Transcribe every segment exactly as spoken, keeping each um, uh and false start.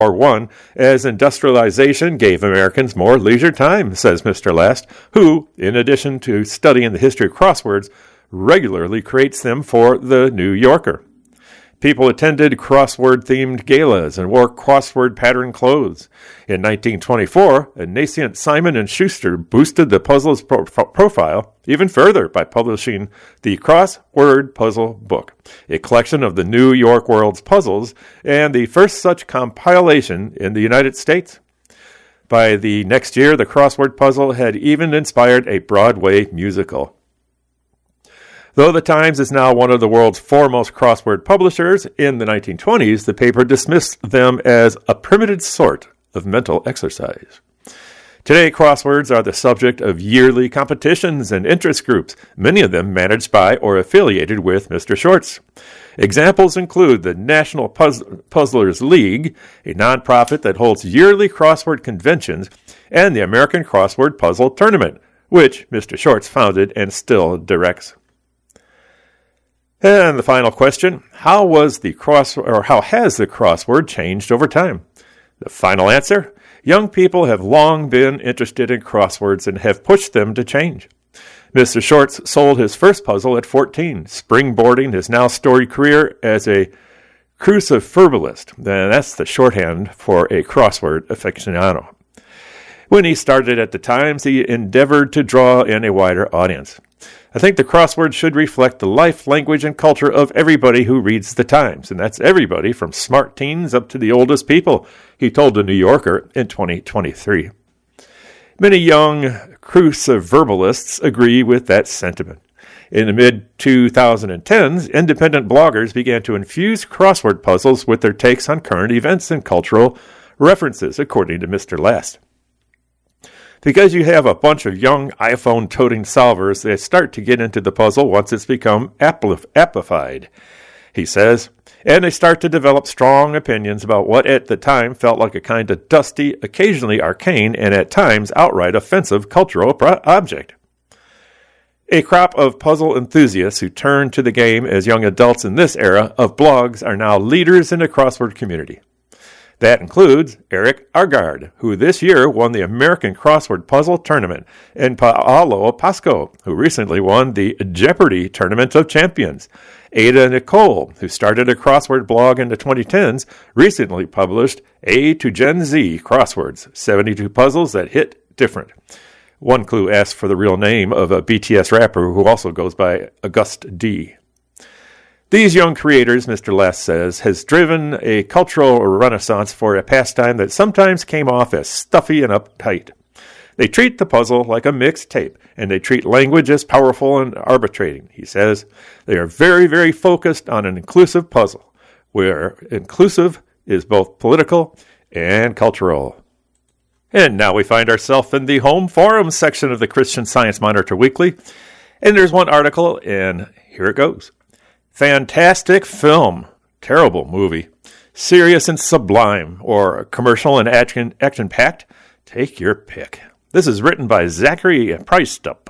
War One, as industrialization gave Americans more leisure time, says Mister Last, who, in addition to studying the history of crosswords, regularly creates them for The New Yorker. People attended crossword-themed galas and wore crossword-patterned clothes. In nineteen twenty-four, a nascent Simon and Schuster boosted the puzzle's pro- profile even further by publishing the Crossword Puzzle Book, a collection of the New York world's puzzles and the first such compilation in the United States. By the next year, the crossword puzzle had even inspired a Broadway musical. Though the Times is now one of the world's foremost crossword publishers, in the nineteen twenties, the paper dismissed them as a primitive sort of mental exercise. Today, crosswords are the subject of yearly competitions and interest groups, many of them managed by or affiliated with Mister Shorts. Examples include the National Puzz- Puzzlers League, a nonprofit that holds yearly crossword conventions, and the American Crossword Puzzle Tournament, which Mister Shorts founded and still directs. And the final question, how was the cross or how has the crossword changed over time? The final answer, young people have long been interested in crosswords and have pushed them to change. Mister Shorts sold his first puzzle at fourteen, springboarding his now storied career as a cruciverbalist. And that's the shorthand for a crossword aficionado. When he started at the Times, he endeavored to draw in a wider audience. I think the crossword should reflect the life, language, and culture of everybody who reads the Times, and that's everybody from smart teens up to the oldest people, he told the New Yorker in twenty twenty-three. Many young cruciverbalists agree with that sentiment. In the mid twenty tens, independent bloggers began to infuse crossword puzzles with their takes on current events and cultural references, according to Mister Last. Because you have a bunch of young iPhone-toting solvers, they start to get into the puzzle once it's become appified, he says, and they start to develop strong opinions about what at the time felt like a kind of dusty, occasionally arcane, and at times outright offensive cultural pro- object. A crop of puzzle enthusiasts who turned to the game as young adults in this era of blogs are now leaders in the crossword community. That includes Eric Argard, who this year won the American Crossword Puzzle Tournament, and Paolo Pasco, who recently won the Jeopardy Tournament of Champions. Ada Nicole, who started a crossword blog in the twenty tens, recently published A to Gen Z Crosswords, seventy-two puzzles that hit different. One clue asks for the real name of a B T S rapper who also goes by Auguste D. These young creators, Mister Last says, has driven a cultural renaissance for a pastime that sometimes came off as stuffy and uptight. They treat the puzzle like a mixed tape, and they treat language as powerful and arbitrating, he says. They are very, very focused on an inclusive puzzle, where inclusive is both political and cultural. And now we find ourselves in the home forum section of the Christian Science Monitor Weekly, and there's one article, and here it goes. Fantastic film, terrible movie, serious and sublime, or commercial and action, action-packed? Take your pick. This is written by Zachary Preistup.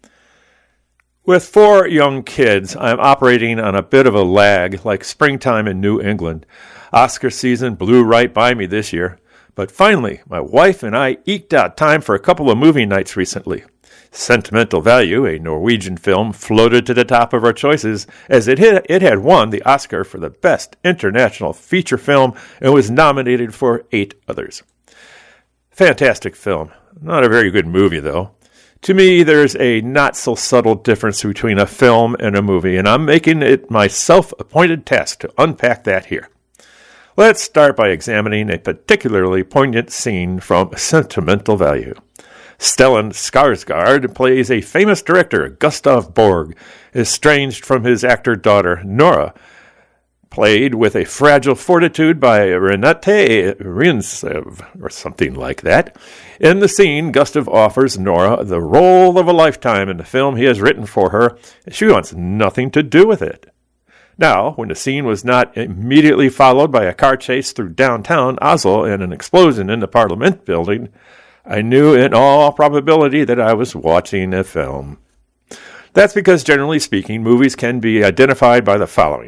With four young kids, I'm operating on a bit of a lag, like springtime in New England. Oscar season blew right by me this year, but finally, my wife and I eked out time for a couple of movie nights recently. Sentimental Value, a Norwegian film, floated to the top of our choices as it, hit, it had won the Oscar for the Best International Feature Film and was nominated for eight others. Fantastic film. Not a very good movie, though. To me, there's a not-so-subtle difference between a film and a movie, and I'm making it my self-appointed task to unpack that here. Let's start by examining a particularly poignant scene from Sentimental Value. Stellan Skarsgård plays a famous director, Gustav Borg, estranged from his actor daughter, Nora, played with a fragile fortitude by Renate Rintsev, or something like that. In the scene, Gustav offers Nora the role of a lifetime in the film he has written for her, and she wants nothing to do with it. Now, when the scene was not immediately followed by a car chase through downtown Oslo and an explosion in the Parliament building, I knew in all probability that I was watching a film. That's because, generally speaking, movies can be identified by the following.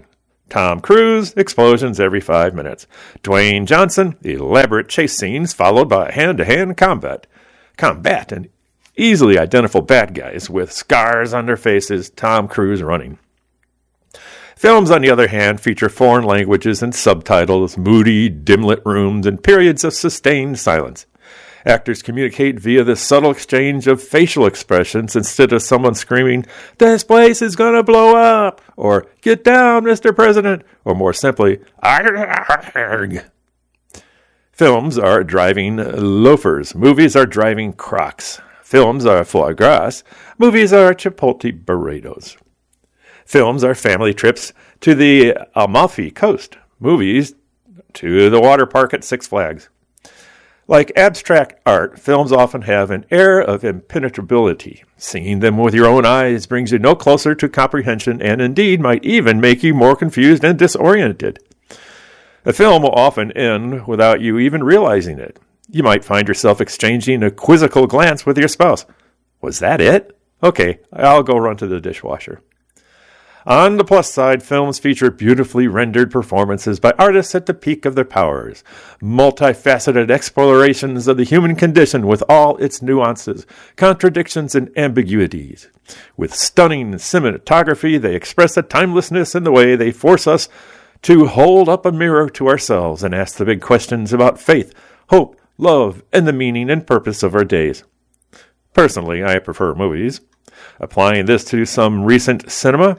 Tom Cruise, explosions every five minutes. Dwayne Johnson, elaborate chase scenes followed by hand-to-hand combat. Combat and easily identifiable bad guys with scars on their faces, Tom Cruise running. Films, on the other hand, feature foreign languages and subtitles, moody, dim-lit rooms, and periods of sustained silence. Actors communicate via the subtle exchange of facial expressions instead of someone screaming, "This place is going to blow up!" or "Get down, Mister President!" or more simply, "Arg!" Films are driving loafers. Movies are driving Crocs. Films are foie gras. Movies are Chipotle burritos. Films are family trips to the Amalfi Coast. Movies to the water park at Six Flags. Like abstract art, films often have an air of impenetrability. Seeing them with your own eyes brings you no closer to comprehension and indeed might even make you more confused and disoriented. A film will often end without you even realizing it. You might find yourself exchanging a quizzical glance with your spouse. Was that it? Okay, I'll go run to the dishwasher. On the plus side, films feature beautifully rendered performances by artists at the peak of their powers, multifaceted explorations of the human condition with all its nuances, contradictions, and ambiguities. With stunning cinematography, they express a timelessness in the way they force us to hold up a mirror to ourselves and ask the big questions about faith, hope, love, and the meaning and purpose of our days. Personally, I prefer movies. Applying this to some recent cinema,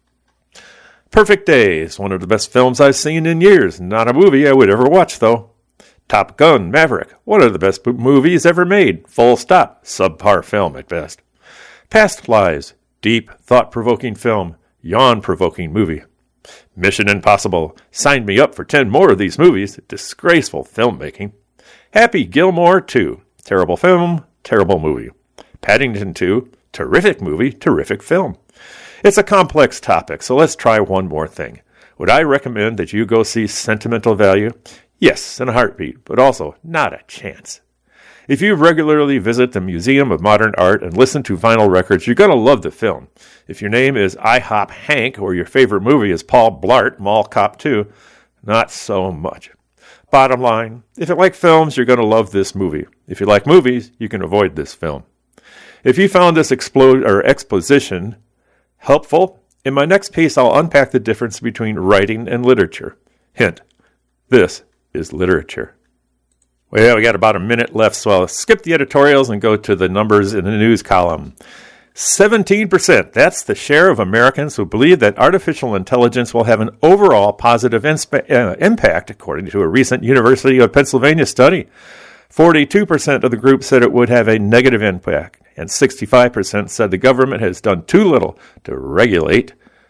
Perfect Day is one of the best films I've seen in years. Not a movie I would ever watch, though. Top Gun, Maverick, one of the best movies ever made. Full stop. Subpar film at best. Past Lives, deep, thought-provoking film. Yawn-provoking movie. Mission Impossible, sign me up for ten more of these movies. Disgraceful filmmaking. Happy Gilmore two, terrible film, terrible movie. Paddington two, terrific movie, terrific film. It's a complex topic, so let's try one more thing. Would I recommend that you go see Sentimental Value? Yes, in a heartbeat, but also not a chance. If you regularly visit the Museum of Modern Art and listen to vinyl records, you're going to love the film. If your name is IHOP Hank or your favorite movie is Paul Blart, Mall Cop two, not so much. Bottom line, if you like films, you're going to love this movie. If you like movies, you can avoid this film. If you found this explo- or exposition helpful, in my next piece I'll unpack the difference between writing and literature. Hint, this is literature. Well, we got about a minute left, so I'll skip the editorials and go to the numbers in the news column. seventeen percent, that's the share of Americans who believe that artificial intelligence will have an overall positive insp- uh, impact, according to a recent University of Pennsylvania study. forty-two percent of the group said it would have a negative impact, and sixty-five percent said the government has done too little to regulate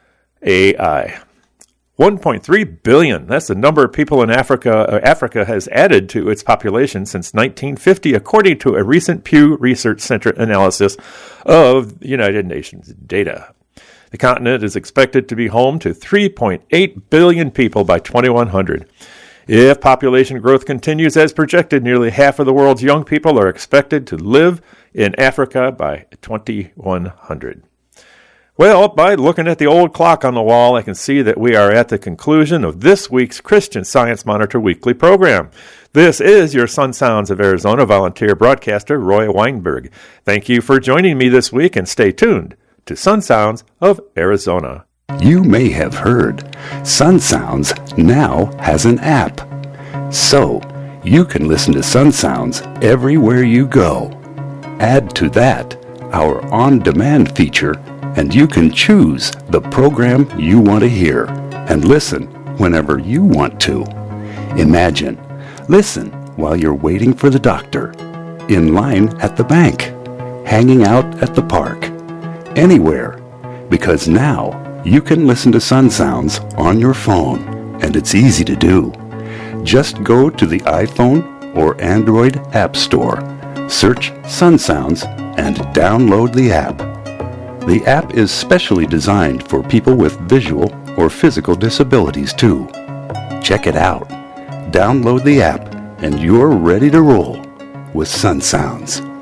A I. one point three billion, that's the number of people in Africa uh, Africa has added to its population since nineteen fifty, according to a recent Pew Research Center analysis of the United Nations data. The continent is expected to be home to three point eight billion people by twenty-one hundred. If population growth continues as projected, nearly half of the world's young people are expected to live in Africa by twenty-one hundred. Well, by looking at the old clock on the wall, I can see that we are at the conclusion of this week's Christian Science Monitor weekly program. This is your Sun Sounds of Arizona volunteer broadcaster, Roy Weinberg. Thank you for joining me this week, and stay tuned to Sun Sounds of Arizona. You may have heard Sun Sounds now has an app. So, you can listen to Sun Sounds everywhere you go. Add to that our on-demand feature, and you can choose the program you want to hear and listen whenever you want to. Imagine, listen while you're waiting for the doctor, in line at the bank, hanging out at the park, anywhere, because now you can listen to Sun Sounds on your phone, and it's easy to do. Just go to the iPhone or Android App Store, search Sun Sounds, and download the app. The app is specially designed for people with visual or physical disabilities too. Check it out. Download the app, and you're ready to roll with Sun Sounds.